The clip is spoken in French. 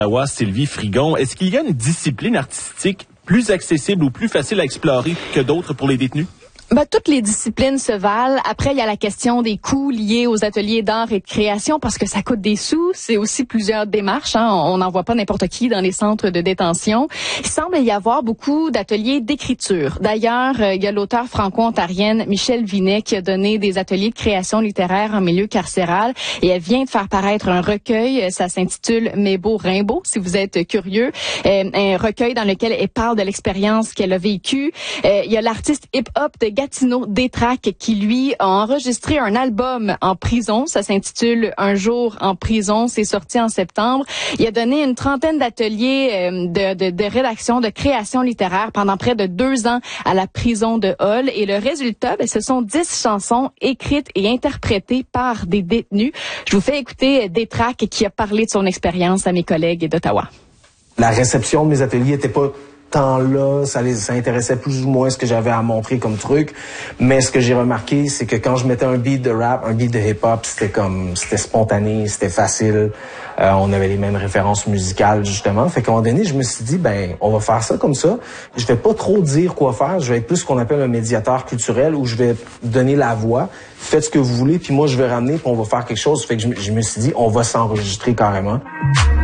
Sylvie Frigon, est-ce qu'il y a une discipline artistique plus accessible ou plus facile à explorer que d'autres pour les détenus? Toutes les disciplines se valent. Après, il y a la question des coûts liés aux ateliers d'art et de création parce que ça coûte des sous. C'est aussi plusieurs démarches. On n'envoie pas n'importe qui dans les centres de détention. Il semble y avoir beaucoup d'ateliers d'écriture. D'ailleurs, il y a l'auteure franco-ontarienne Michèle Vinet qui a donné des ateliers de création littéraire en milieu carcéral et elle vient de faire paraître un recueil. Ça s'intitule Mes beaux Rimbaud, si vous êtes curieux. Un recueil dans lequel elle parle de l'expérience qu'elle a vécue. Il y a l'artiste hip-hop de Gatineau Détraque qui, lui, a enregistré un album en prison. Ça s'intitule Un jour en prison. C'est sorti en septembre. Il a donné une trentaine d'ateliers de rédaction, de création littéraire pendant près de 2 ans à la prison de Hull. Et le résultat, ce sont 10 chansons écrites et interprétées par des détenus. Je vous fais écouter Détraque qui a parlé de son expérience à mes collègues d'Ottawa. La réception de mes ateliers était pas tant là, ça intéressait plus ou moins ce que j'avais à montrer comme truc, mais ce que j'ai remarqué, c'est que quand je mettais un beat de rap, un beat de hip-hop, c'était spontané, c'était facile, on avait les mêmes références musicales justement, fait qu'à un moment donné, je me suis dit, on va faire ça comme ça, je vais pas trop dire quoi faire, je vais être plus ce qu'on appelle un médiateur culturel, où je vais donner la voix, faites ce que vous voulez, puis moi je vais ramener, puis on va faire quelque chose, fait que je me suis dit, on va s'enregistrer carrément.